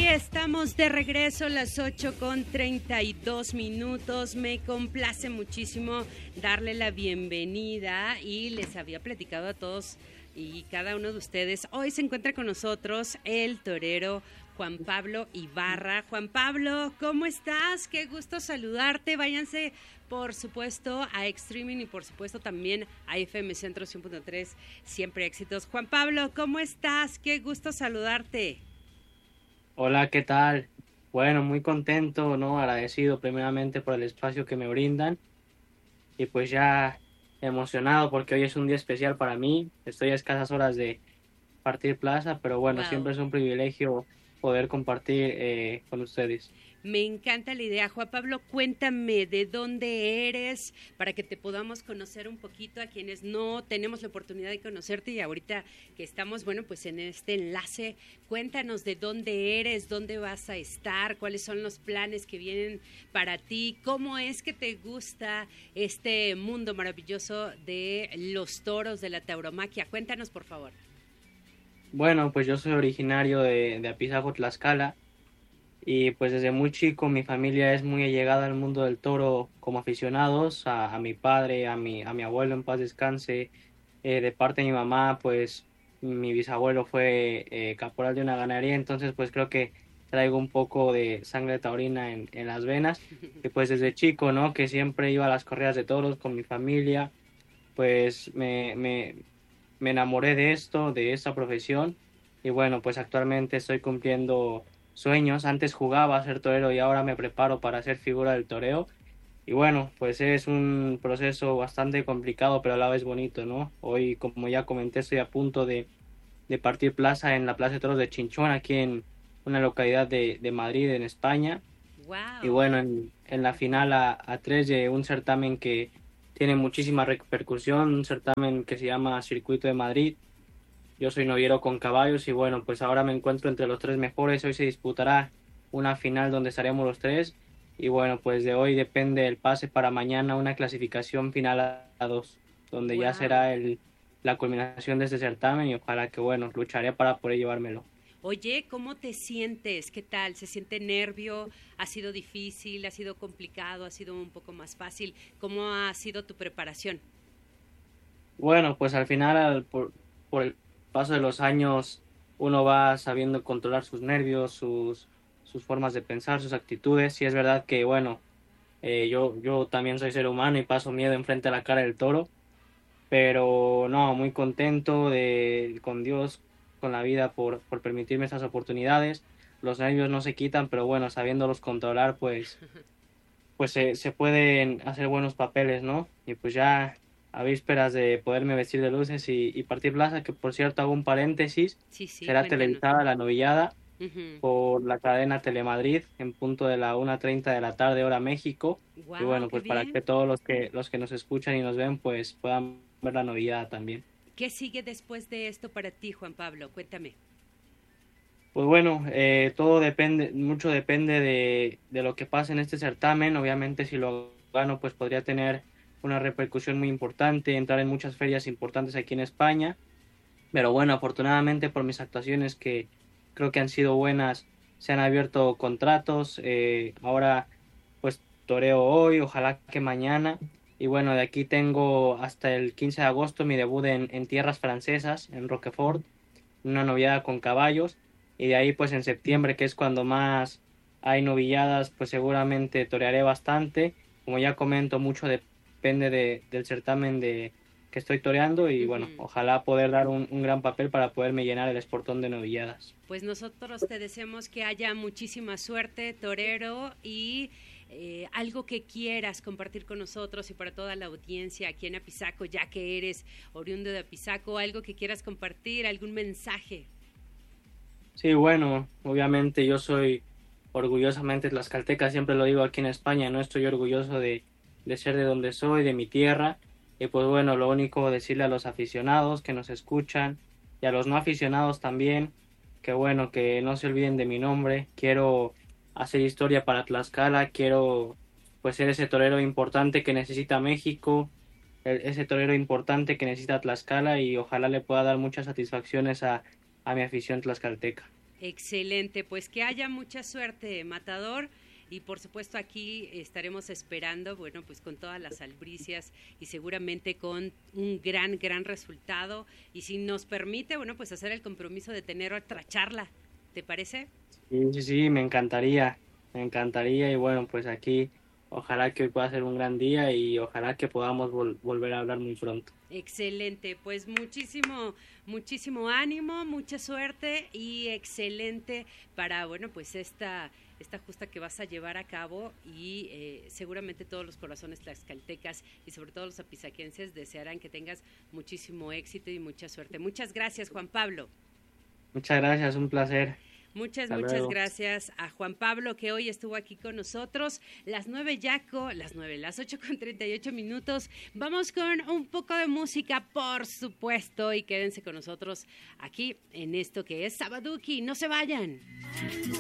Estamos de regreso a las 8:32. Me complace muchísimo darle la bienvenida y les había platicado a todos y cada uno de ustedes. Hoy se encuentra con nosotros el torero Juan Pablo Ibarra. Juan Pablo, ¿cómo estás? Qué gusto saludarte. Váyanse, por supuesto, a Extreming y por supuesto también a FM Centro 100.3, siempre éxitos. Juan Pablo, ¿cómo estás? Qué gusto saludarte. Hola, ¿qué tal? Bueno, muy contento, ¿no? Agradecido primeramente por el espacio que me brindan y pues ya emocionado porque hoy es un día especial para mí. Estoy a escasas horas de partir plaza, pero bueno, Wow. siempre es un privilegio poder compartir con ustedes. Me encanta la idea. Juan Pablo, cuéntame de dónde eres para que te podamos conocer un poquito a quienes no tenemos la oportunidad de conocerte y ahorita que estamos, bueno, pues en este enlace, cuéntanos de dónde eres, dónde vas a estar, cuáles son los planes que vienen para ti, cómo es que te gusta este mundo maravilloso de los toros, de la tauromaquia. Cuéntanos, por favor. Bueno, pues yo soy originario de Apizaco, Tlaxcala. Y pues desde muy chico mi familia es muy allegada al mundo del toro como aficionados, a mi padre, a mi abuelo en paz descanse. De parte de mi mamá, pues mi bisabuelo fue caporal de una ganadería, entonces pues creo que traigo un poco de sangre taurina en las venas. Y pues desde chico, ¿no? Que siempre iba a las corridas de toros con mi familia, pues me enamoré de esto, de esta profesión. Y bueno, pues actualmente estoy cumpliendo sueños. Antes jugaba a ser torero y ahora me preparo para ser figura del toreo. Y bueno, pues es un proceso bastante complicado, pero a la vez bonito, ¿no? Hoy, como ya comenté, estoy a punto de partir plaza en la Plaza de Toros de Chinchón, aquí en una localidad de Madrid, en España. Y Wow. bueno, en la final a tres de un certamen que tiene muchísima repercusión, un certamen que se llama Circuito de Madrid. Yo soy noviero con caballos y bueno, pues ahora me encuentro entre los tres mejores. Hoy se disputará una final donde estaremos los tres. Y bueno, pues de hoy depende el pase para mañana, una clasificación final a dos, donde ya Wow. será la culminación de este certamen y ojalá que bueno, lucharé para poder llevármelo. Oye, ¿cómo te sientes? ¿Qué tal? ¿Se siente nervio? ¿Ha sido difícil? ¿Ha sido complicado? ¿Ha sido un poco más fácil? ¿Cómo ha sido tu preparación? Bueno, pues al final, por el paso de los años, uno va sabiendo controlar sus nervios, sus formas de pensar, sus actitudes. Y es verdad que, bueno, yo también soy ser humano y paso miedo enfrente a la cara del toro. Pero no, muy contento con Dios, con la vida por permitirme estas oportunidades. Los nervios no se quitan, pero bueno, sabiéndolos controlar, pues se pueden hacer buenos papeles, ¿no? Y pues ya a vísperas de poderme vestir de luces y partir plaza, que por cierto hago un paréntesis, Sí, sí, será cuéntanos. televisada la novillada Uh-huh. por la cadena Telemadrid en punto de la 1:30 de la tarde, hora México. Y Wow, bueno, qué pues para bien. que todos los que nos escuchan y nos ven, pues puedan ver la novillada también. ¿Qué sigue después de esto para ti, Juan Pablo? Cuéntame. Pues bueno, todo depende, mucho depende de lo que pase en este certamen. Obviamente, si lo gano, pues podría tener una repercusión muy importante, entrar en muchas ferias importantes aquí en España. Pero bueno, afortunadamente por mis actuaciones que creo que han sido buenas, se han abierto contratos. Ahora, pues toreo hoy, ojalá que mañana. Y bueno, de aquí tengo hasta el 15 de agosto mi debut en tierras francesas, en Roquefort, una novillada con caballos. Y de ahí pues en septiembre, que es cuando más hay novilladas, pues seguramente torearé bastante. Como ya comento, mucho depende del certamen que estoy toreando y bueno, Uh-huh. ojalá poder dar un gran papel para poderme llenar el esportón de novilladas. Pues nosotros te deseamos que haya muchísima suerte, torero, y algo que quieras compartir con nosotros y para toda la audiencia aquí en Apizaco, ya que eres oriundo de Apizaco, algo que quieras compartir, algún mensaje. Sí, bueno, obviamente yo soy orgullosamente tlaxcalteca, siempre lo digo aquí en España, no estoy orgulloso de ser de donde soy, de mi tierra, y pues bueno, lo único decirle a los aficionados que nos escuchan y a los no aficionados también, que bueno, que no se olviden de mi nombre, quiero hacer historia para Tlaxcala, quiero pues ser ese torero importante que necesita México, ese torero importante que necesita Tlaxcala y ojalá le pueda dar muchas satisfacciones a mi afición tlaxcalteca. Excelente, pues que haya mucha suerte, Matador. Y por supuesto aquí estaremos esperando, bueno, pues con todas las albricias y seguramente con un gran resultado. Y si nos permite, bueno, pues hacer el compromiso de tener otra charla, ¿te parece? Sí, me encantaría y bueno, pues aquí ojalá que hoy pueda ser un gran día y ojalá que podamos volver a hablar muy pronto. Excelente, pues muchísimo ánimo, mucha suerte y excelente para, bueno, pues esta justa que vas a llevar a cabo y seguramente todos los corazones tlaxcaltecas y sobre todo los apizaquenses desearán que tengas muchísimo éxito y mucha suerte. Muchas gracias, Juan Pablo. Muchas gracias, un placer. Muchas Luego. gracias a Juan Pablo que hoy estuvo aquí con nosotros. Las 8:38. Vamos con un poco de música, por supuesto, y quédense con nosotros aquí en esto que es Sabaduki. No se vayan.